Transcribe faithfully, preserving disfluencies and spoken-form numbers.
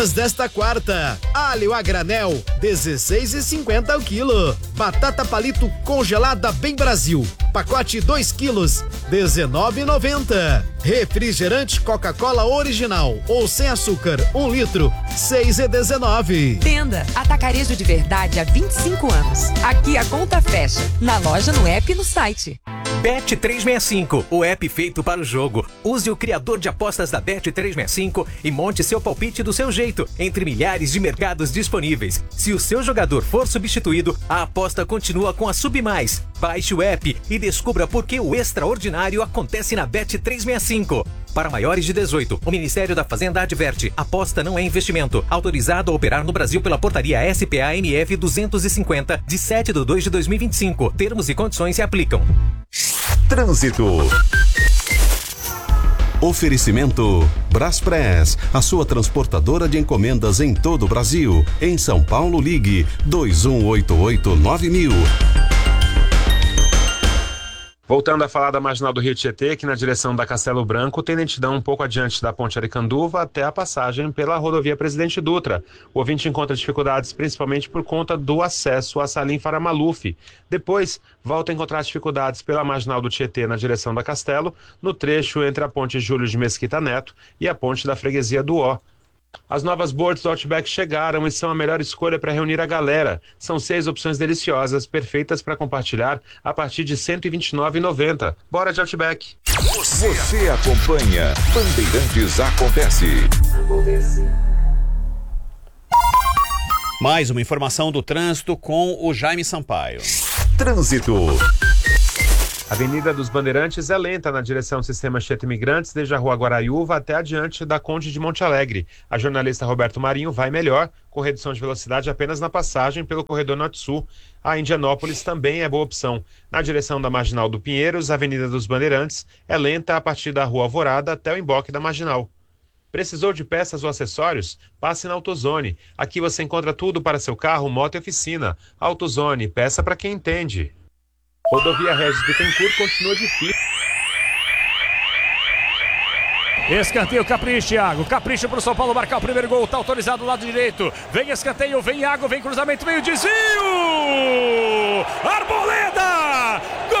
Desta quarta, alho a granel, dezesseis e cinquenta o quilo. Batata palito congelada Bem Brasil, pacote dois quilos, dezenove e noventa. Refrigerante Coca-Cola original ou sem açúcar, um litro, seis e dezenove. Tenda Atacarejo de Verdade há vinte e cinco anos. Aqui a conta fecha, na loja, no app e no site. Bet trezentos e sessenta e cinco, o app feito para o jogo. Use o criador de apostas da Bet trezentos e sessenta e cinco e monte seu palpite do seu jeito, entre milhares de mercados disponíveis. Se o seu jogador for substituído, a aposta continua com a Submais. Baixe o app e descubra por que o extraordinário acontece na Bet trezentos e sessenta e cinco. Para maiores de dezoito, o Ministério da Fazenda adverte: aposta não é investimento. Autorizado a operar no Brasil pela portaria S P A M F duzentos e cinquenta, de sete de dois de dois mil e vinte e cinco. Termos e condições se aplicam. Trânsito. Oferecimento Braspress, a sua transportadora de encomendas em todo o Brasil. Em São Paulo, ligue dois um oito oito nove mil. Voltando a falar da Marginal do Rio Tietê, que na direção da Castelo Branco tem lentidão um pouco adiante da Ponte Aricanduva até a passagem pela rodovia Presidente Dutra. O ouvinte encontra dificuldades principalmente por conta do acesso a Salim Faramaluf. Depois, volta a encontrar dificuldades pela Marginal do Tietê na direção da Castelo, no trecho entre a Ponte Júlio de Mesquita Neto e a Ponte da Freguesia do Ó. As novas boards do Outback chegaram e são a melhor escolha para reunir a galera. São seis opções deliciosas, perfeitas para compartilhar a partir de cento e vinte e nove reais e noventa centavos. Bora de Outback! Você, Você acompanha Bandeirantes Acontece. Acontece. Mais uma informação do trânsito com o Jaime Sampaio. Trânsito. Avenida dos Bandeirantes é lenta na direção Sistema Anchieta Imigrantes, desde a Rua Guaraiúva até adiante da Conde de Monte Alegre. A jornalista Roberto Marinho vai melhor, com redução de velocidade apenas na passagem pelo corredor Norte-Sul. A Indianópolis também é boa opção. Na direção da Marginal do Pinheiros, a Avenida dos Bandeirantes é lenta a partir da Rua Alvorada até o emboque da Marginal. Precisou de peças ou acessórios? Passe na AutoZone. Aqui você encontra tudo para seu carro, moto e oficina. AutoZone, peça para quem entende. Rodovia Regis Bittencourt continua difícil. Escanteio, capricha, Thiago. Capricha para o São Paulo marcar o primeiro gol. Tá autorizado do lado direito. Vem escanteio, vem Iago, vem cruzamento, vem o desvio! Arboleda! Gol!